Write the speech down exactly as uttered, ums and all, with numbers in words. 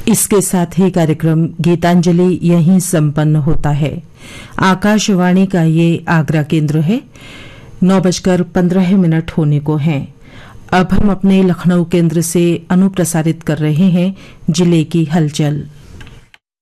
इसके साथ ही कार्यक्रम गीतांजलि यहीं संपन्न होता है। आकाशवाणी का ये आगरा केंद्र है। नौ बजकर पंद्रह मिनट होने को हैं। अब हम अपने लखनऊ केंद्र से अनुप्रसारित कर रहे हैं जिले की हलचल।